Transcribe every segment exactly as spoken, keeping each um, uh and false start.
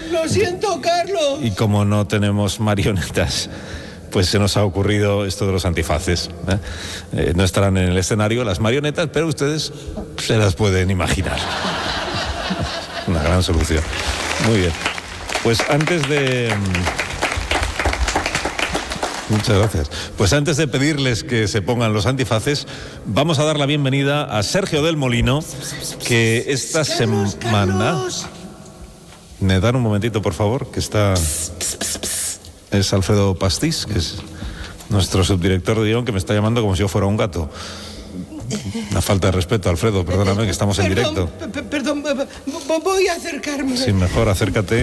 Lo siento, Carlos. Y como no tenemos marionetas, pues se nos ha ocurrido esto de los antifaces. ¿eh? Eh, no estarán en el escenario las marionetas, pero ustedes se las pueden imaginar. Una gran solución. Muy bien. Pues antes de... Muchas gracias. Pues antes de pedirles que se pongan los antifaces, vamos a dar la bienvenida a Sergio del Molino, que esta Carlos, semana... Carlos. ¿Me dan un momentito, por favor? Que está... Es Alfredo Pastís, que es nuestro subdirector de guión, que me está llamando como si yo fuera un gato. Una falta de respeto, Alfredo, perdóname, que estamos en Perdón, directo. pe- pe- Perdón, pe- pe- voy a acercarme. Sí, mejor acércate.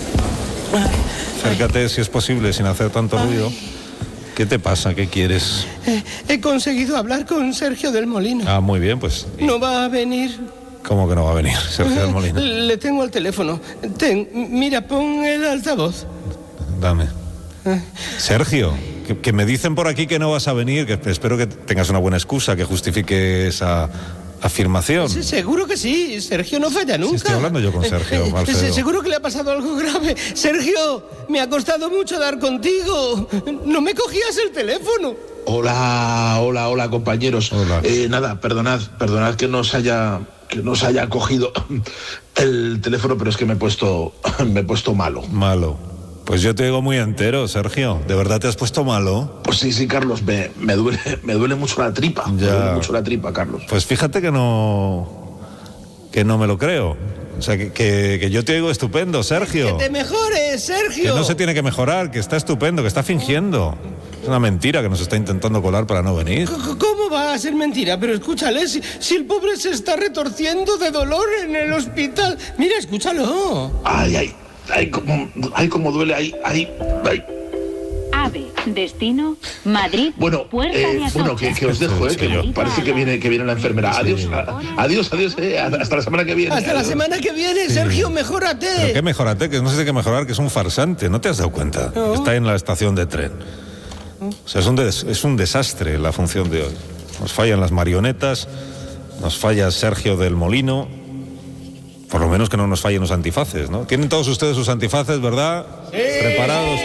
Acércate, si es posible, sin hacer tanto ruido. ¿Qué te pasa? ¿Qué quieres? Eh, he conseguido hablar con Sergio del Molino. Ah, muy bien, pues... No va a venir. ¿Cómo que no va a venir, Sergio del Molino? Le tengo el teléfono. Ten, mira, pon el altavoz. Dame. Sergio, que, que me dicen por aquí que no vas a venir, que espero que tengas una buena excusa que justifique esa afirmación. Sí, seguro que sí. Sergio no falla nunca. Sí, estoy hablando yo con Sergio, Eh, eh, Alfredo. Seguro que le ha pasado algo grave. Sergio, me ha costado mucho dar contigo. No me cogías el teléfono. Hola, hola, hola, compañeros. Hola. Eh, nada, perdonad, perdonad que no os haya, que no os haya cogido el teléfono, pero es que me he puesto, me he puesto malo. Malo. Pues yo te digo muy entero, Sergio. ¿De verdad te has puesto malo? Pues sí, sí, Carlos, me, me duele, me duele mucho la tripa. Me Ya. duele mucho la tripa, Carlos. Pues fíjate que no... que no me lo creo. O sea, que, que, que yo te digo estupendo, Sergio. Que te mejores, Sergio. Que no se tiene que mejorar, que está estupendo, que está fingiendo. Es una mentira que nos está intentando colar para no venir. C- ¿Cómo va a ser mentira? Pero escúchale, si, si el pobre se está retorciendo de dolor en el hospital. Mira, escúchalo. Ay, ay, ay, como, ay, como duele, ay, ay, ay. AVE, destino, Madrid, Bueno, Puerta eh, de Atocha. bueno, que, que os dejo, eh, que yo. parece que viene, que viene la enfermera. Adiós, a- adiós, adiós, eh, hasta la semana que viene. Hasta la Adiós. semana que viene, Sergio, mejórate. Pero qué mejorate, que no se tiene que mejorar, que es un farsante. ¿No te has dado cuenta? No. Está en la estación de tren. O sea, es un, des- es un desastre la función de hoy. Nos fallan las marionetas, nos falla Sergio del Molino. Por lo menos que no nos fallen los antifaces, ¿no? Tienen todos ustedes sus antifaces, ¿verdad? ¿Preparados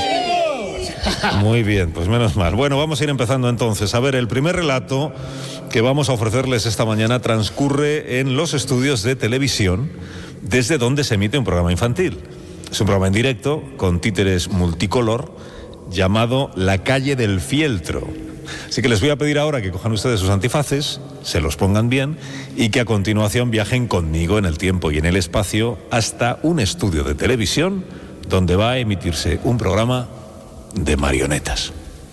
todos? Muy bien, pues menos mal. Bueno, vamos a ir empezando entonces. A ver, el primer relato que vamos a ofrecerles esta mañana transcurre en los estudios de televisión, desde donde se emite un programa infantil. Es un programa en directo con títeres multicolor llamado La Calle del Fieltro. Así que les voy a pedir ahora que cojan ustedes sus antifaces, se los pongan bien y que a continuación viajen conmigo en el tiempo y en el espacio hasta un estudio de televisión donde va a emitirse un programa de marionetas.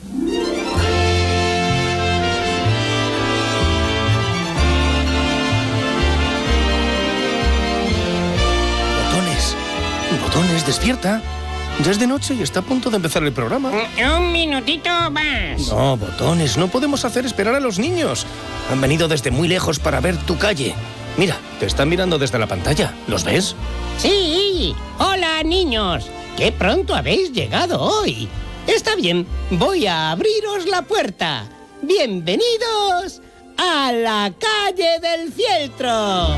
Botones, botones, despierta. Ya es de noche y está a punto de empezar el programa. Un minutito más. No, botones, no podemos hacer esperar a los niños. Han venido desde muy lejos para ver tu calle. Mira, te están mirando desde la pantalla. ¿Los ves? Sí. Hola, niños. Qué pronto habéis llegado hoy. Está bien, voy a abriros la puerta. Bienvenidos a la calle del Fieltro.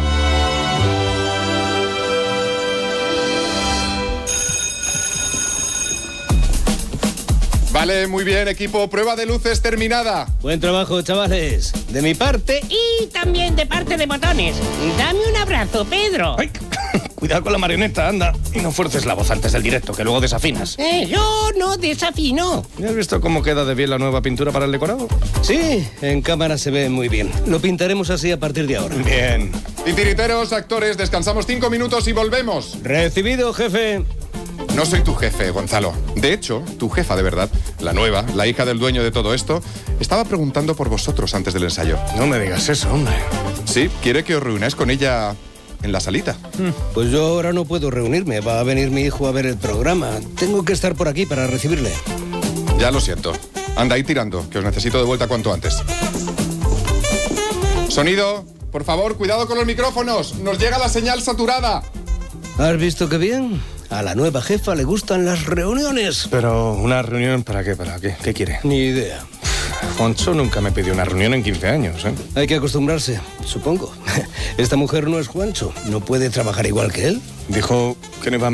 Vale, muy bien, equipo. Prueba de luces terminada. Buen trabajo, chavales. De mi parte... Y también de parte de Botones. Dame un abrazo, Pedro. ¡Ay! Cuidado con la marioneta, anda. Y no fuerces la voz antes del directo, que luego desafinas. Eh, yo no desafino. ¿Ya has visto cómo queda de bien la nueva pintura para el decorado? Sí, en cámara se ve muy bien. Lo pintaremos así a partir de ahora. Bien. Titiriteros, actores, descansamos cinco minutos y volvemos. Recibido, jefe. No soy tu jefe, Gonzalo. De hecho, tu jefa de verdad, la nueva, la hija del dueño de todo esto, estaba preguntando por vosotros antes del ensayo. No me digas eso, hombre. Sí, quiere que os reunáis con ella en la salita. Pues yo ahora no puedo reunirme. Va a venir mi hijo a ver el programa. Tengo que estar por aquí para recibirle. Ya lo siento. Anda ahí tirando, que os necesito de vuelta cuanto antes. Sonido, por favor, cuidado con los micrófonos. Nos llega la señal saturada. ¿Has visto qué bien? A la nueva jefa le gustan las reuniones. Pero, ¿una reunión para qué? ¿Para qué? ¿Qué quiere? Ni idea. Juancho nunca me pidió una reunión en quince años, ¿eh? Hay que acostumbrarse, supongo. Esta mujer no es Juancho. No puede trabajar igual que él. Dijo que no iba a